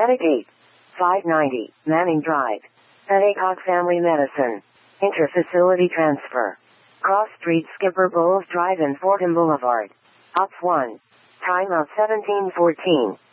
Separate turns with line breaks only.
Attic 8. 590, Manning Drive. At ACOG Family Medicine. Interfacility transfer. Cross Street Skipper Bowles Drive and Fordham Boulevard. Ops 1. Timeout 1714.